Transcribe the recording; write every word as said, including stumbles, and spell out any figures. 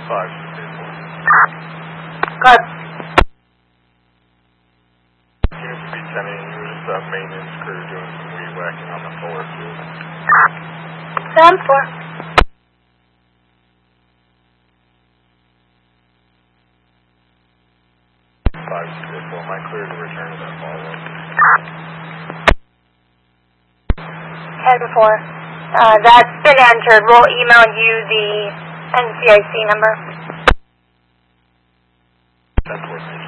five zero four. Good. Unit speed ten eighty, you were just a maintenance crew doing some weed whacking on the Fuller field. Sound four. five zero four, am I clear to return to that follow-up? ten four. Uh, that's been entered. We'll email you the N C I C number. ten four.